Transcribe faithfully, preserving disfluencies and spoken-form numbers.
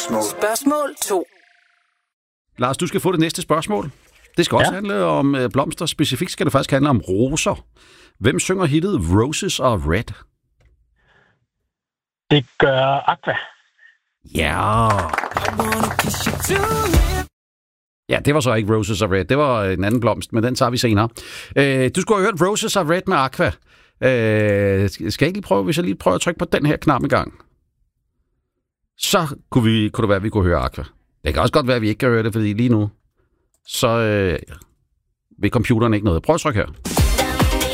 Spørgsmål. Spørgsmål to. Lars, du skal få det næste spørgsmål. Det skal også ja. handle om øh, blomster. Specifikt skal det faktisk handle om roser. Hvem synger hittet Roses Are Red? Det gør Aqua. Ja. Ja, det var så ikke Roses Are Red. Det var en anden blomst, men den tager vi senere. Øh, du skulle have hørt Roses Are Red med Aqua. Øh, skal jeg lige prøve, hvis jeg lige prøver at trykke på den her knap en gang? Så kunne, vi, kunne det være, at vi kunne høre Aqua. Det kan også godt være, at vi ikke kan høre det, fordi lige nu, så øh, vil computeren ikke noget. Prøv at trykke her.